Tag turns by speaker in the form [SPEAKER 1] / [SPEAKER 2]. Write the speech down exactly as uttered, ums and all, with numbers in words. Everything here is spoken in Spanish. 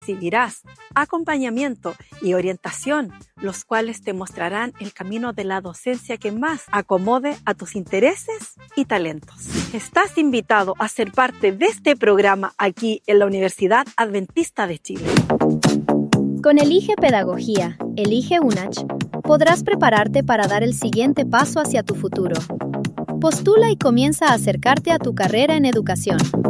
[SPEAKER 1] Recibirás acompañamiento y orientación, los cuales te mostrarán el camino de la docencia que más acomode a tus intereses y talentos. Estás invitado a ser parte de este programa aquí en la Universidad Adventista de Chile.
[SPEAKER 2] Con Elige Pedagogía, Elige UNACH, podrás prepararte para dar el siguiente paso hacia tu futuro. Postula y comienza a acercarte a tu carrera en educación.